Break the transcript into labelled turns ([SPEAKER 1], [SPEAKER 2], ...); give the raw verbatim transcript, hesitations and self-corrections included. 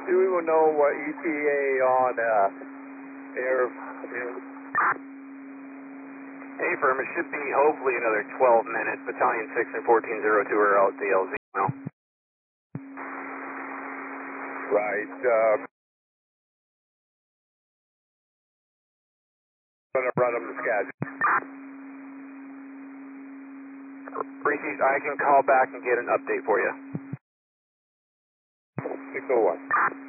[SPEAKER 1] Do we will know what E T A on uh, air is?
[SPEAKER 2] Hey, firm, it should be hopefully another twelve minutes. Battalion six and fourteen oh two are out at the L Z now.
[SPEAKER 1] Right. Uh, I'm going to run them the schedule.
[SPEAKER 2] Reese, I can call back and get an update for you.
[SPEAKER 1] six oh one.